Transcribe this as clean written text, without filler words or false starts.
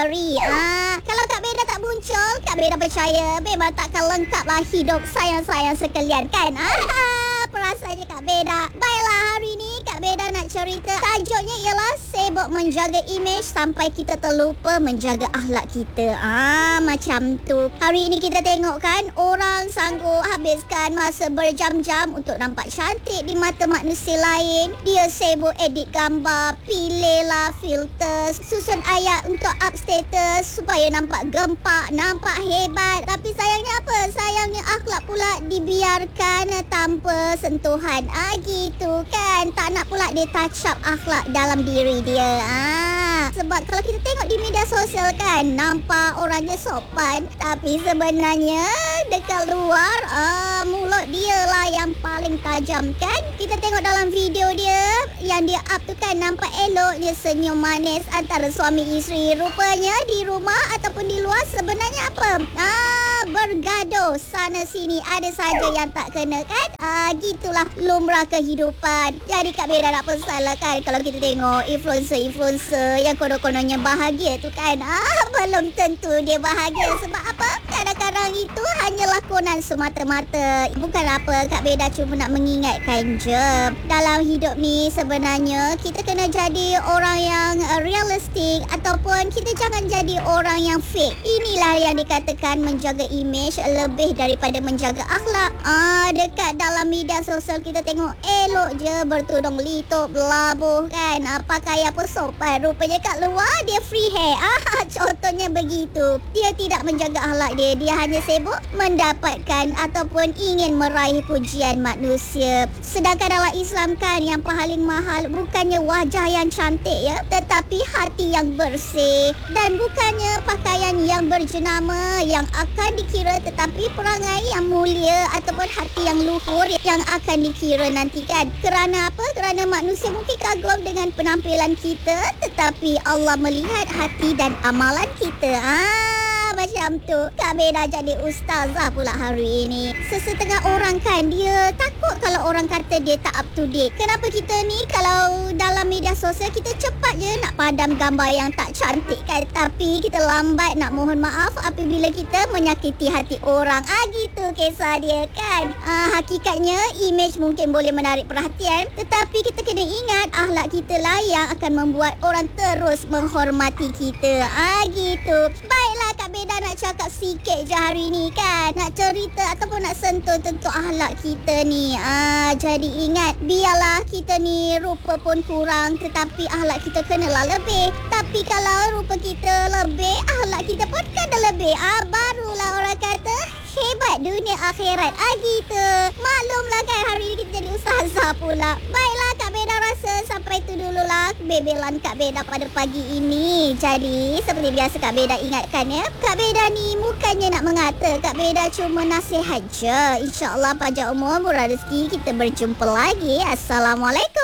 Hari. Kalau Kak Beda tak muncul, Kak Beda percaya memang takkan lengkaplah hidup sayang-sayang sekalian kan? Perasaannya Kak Beda. Baiklah, hari ni Kak Beda nak cerita. Tajuknya ialah sibuk menjaga imej sampai kita terlupa menjaga akhlak kita. Macam tu. Hari ini kita tengok kan, orang sanggup habiskan masa berjam-jam untuk nampak cantik di mata manusia lain. Dia sibuk edit gambar, pilihlah filter, susun ayat untuk up status supaya nampak gempak, nampak hebat. Tapi sayangnya apa? Sayangnya akhlak pula dibiarkan tanpa sentuhan. Gitu kan. Tak nak pula dia touch up akhlak dalam diri dia. Sebab kalau kita tengok di media sosial kan, nampak orangnya sopan, tapi sebenarnya dekat luar mulut dia lah yang paling tajam kan. Kita tengok dalam video dia yang dia up tu kan, nampak elok dia senyum manis antara suami isteri. Rupanya di rumah ataupun di luar sebenarnya apa? Bergaduh sana sini, ada saja yang tak kena kan. Gitulah lumrah kehidupan. Jadi Kak Beda nak pesan lah kan, kalau kita tengok influencer yang konon-kononnya bahagia tu kan, belum tentu dia bahagia. Sebab apa? Kadang-kadang itu hanyalah konon semata-mata. Bukan apa, Kak Beda cuma nak mengingatkan je, dalam hidup ni sebenarnya kita kena jadi orang yang realistik, ataupun kita jangan jadi orang yang fake. Inilah yang dikatakan menjaga imej lebih daripada menjaga akhlak. Dekat dalam media sosial kita tengok elok je bertudung litup labuh kan, pakai apa sopan. Rupanya kat luar dia free hair. Contohnya begitu. Dia tidak menjaga akhlak dia. Dia hanya sibuk mendapatkan ataupun ingin meraih pujian manusia. Sedangkan dalam Islam kan, yang paling mahal bukannya wajah yang cantik ya, tetapi hati yang bersih. Dan bukannya pakaian yang berjenama yang akan dikira, tetapi perangai yang mulia ataupun hati yang luhur yang akan dikira nanti kan. Kerana apa? Kerana manusia mungkin kagum dengan penampilan kita, tetapi Allah melihat hati dan amalan kita. Macam tu. Kak Beda jadi ustazah pula hari ini. Sesetengah orang kan, dia takut kalau orang kata dia tak up to date. Kenapa kita ni kalau dalam media sosial kita cepat je nak padam gambar yang tak cantik kan, tapi kita lambat nak mohon maaf apabila kita menyakiti hati orang. Gitu kisah dia kan. Hakikatnya imej mungkin boleh menarik perhatian, tetapi kita kena ingat akhlak kita lah yang akan membuat orang terus menghormati kita. Gitu. Baiklah, Kak Beda nak cakap sikit je hari ni kan, nak cerita ataupun nak sentuh tentang akhlak kita ni. Jadi ingat, biarlah kita ni rupa pun kurang, tetapi akhlak kita kenalah lebih. Tapi kalau rupa kita lebih, akhlak kita pun kena lebih. Barulah orang kata hebat dunia akhirat. Gitu. Maklumlah kan, hari ni kita jadi ustazah pula. Baiklah, Kak Beda rasa sampai tu dululah bebelan Kak Beda pada pagi ini. Jadi seperti biasa Kak Beda ingatkan ya, Kak Beda ni bukannya nak mengata, Kak Beda cuma nasihat je. InsyaAllah panjang umur, murah rezeki, kita berjumpa lagi. Assalamualaikum.